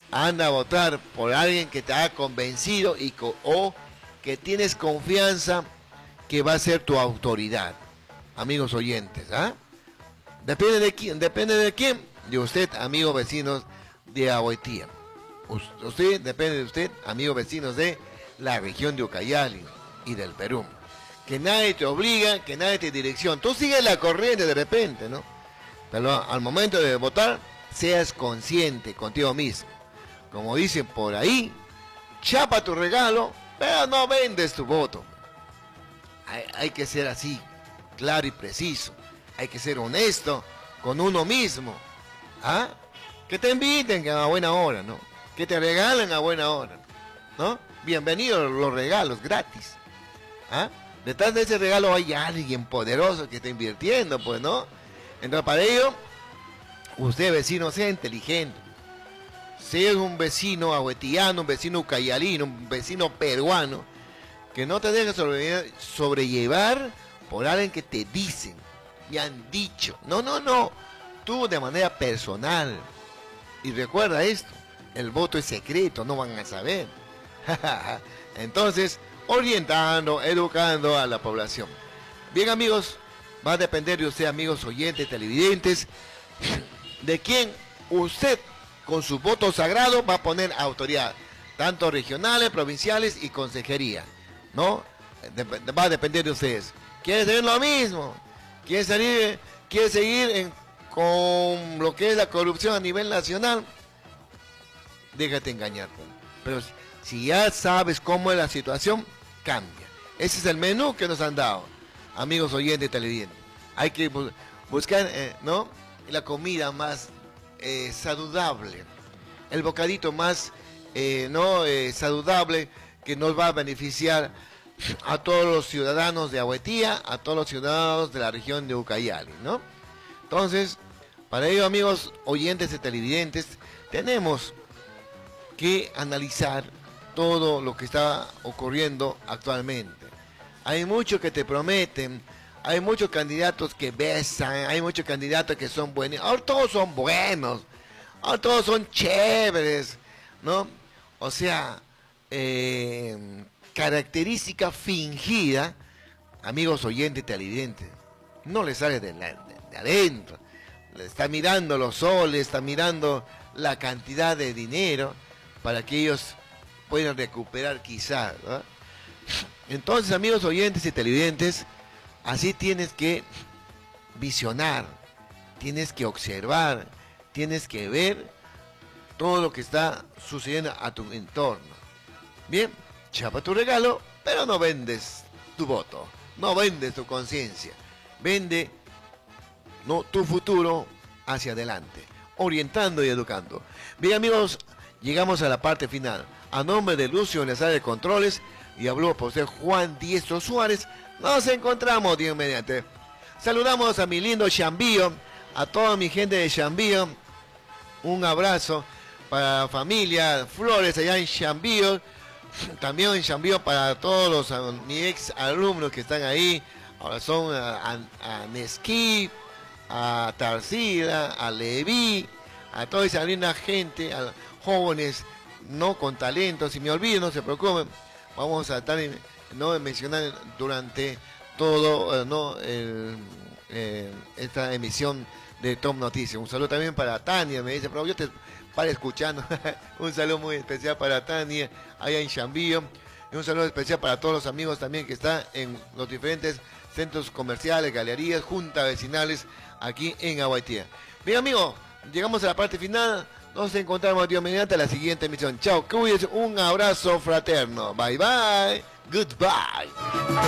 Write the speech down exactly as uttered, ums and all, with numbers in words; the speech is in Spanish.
anda a votar por alguien que te ha convencido y co o que tienes confianza que va a ser tu autoridad, amigos oyentes, ¿ah? Depende de quién, depende de quién, de usted, amigos vecinos de Aguaitía. Usted, depende de usted, amigos vecinos de la región de Ucayali y del Perú. Que nadie te obliga, que nadie te direcciona. Tú sigues la corriente de repente, ¿no? Pero al momento de votar, seas consciente contigo mismo. Como dicen por ahí, chapa tu regalo, pero no vendes tu voto. Hay, hay que ser así, claro y preciso. Hay que ser honesto con uno mismo. ¿Ah? Que te inviten a buena hora, ¿no? Que te regalen a buena hora, ¿no? Bienvenidos los regalos gratis. ¿Ah? Detrás de ese regalo hay alguien poderoso que está invirtiendo, pues, ¿no? Entonces, para ello, usted, vecino, sea inteligente. Sea un vecino aguetiano, un vecino ucayalino, un vecino peruano, que no te deje sobre, sobrellevar por alguien que te dicen, me han dicho. No, no, no. Tú de manera personal. Y recuerda esto, el voto es secreto, no van a saber. Entonces, orientando, educando a la población. Bien, amigos, va a depender de usted, amigos oyentes, televidentes, de quién usted con su voto sagrado va a poner autoridad, tanto regionales, provinciales y consejería, ¿no? De, va a depender de ustedes. ¿Quiere seguir lo mismo? ¿Quiere salir, quiere seguir en, con lo que es la corrupción a nivel nacional? Déjate engañar. Pero si ya sabes cómo es la situación, cambia. Ese es el menú que nos han dado, amigos oyentes televidentes. Hay que bu buscar, eh, ¿no?, la comida más eh, saludable, el bocadito más eh, no eh, saludable que nos va a beneficiar a todos los ciudadanos de Aguaitía, a todos los ciudadanos de la región de Ucayali, ¿no? Entonces, para ello, amigos oyentes y televidentes, tenemos que analizar todo lo que está ocurriendo actualmente. Hay muchos que te prometen, hay muchos candidatos que besan, hay muchos candidatos que son buenos, ahora todos son buenos, ahora todos son chéveres, ¿no? O sea, eh, característica fingida, amigos oyentes y televidentes, no le sale de, la, de, de adentro, le está mirando los soles, está mirando la cantidad de dinero para que ellos puedan recuperar quizás, ¿no? Entonces, amigos oyentes y televidentes, así tienes que visionar, tienes que observar, tienes que ver todo lo que está sucediendo a tu entorno. Bien, chapa tu regalo, pero no vendes tu voto, no vendes tu conciencia, vende no, tu futuro hacia adelante, orientando y educando. Bien, amigos, llegamos a la parte final. A nombre de Lucio en la sala de controles, y habló por ser Juan Diestro Suárez, nos encontramos, Dios mediante. Saludamos a mi lindo Chambío, a toda mi gente de Chambío. Un abrazo para la familia Flores allá en Chambío. También en Chambío para todos los mis ex alumnos que están ahí. Ahora son a, a, a Nesquí, a Tarsila, a Leví, a toda esa linda gente, a jóvenes no con talento. Si me olvido, no se preocupen. Vamos a estar no mencionar durante todo no el, eh, esta emisión de Top Noticias. Un saludo también para Tania, me dice, pero yo te para escuchando. Un saludo muy especial para Tania allá en Chambío, y un saludo especial para todos los amigos también que están en los diferentes centros comerciales, galerías, juntas vecinales aquí en Aguaitía. Bien, amigos, llegamos a la parte final. Nos encontramos, Dios mediante, la siguiente emisión. Chao, cuídense, un abrazo fraterno. Bye, bye. Goodbye.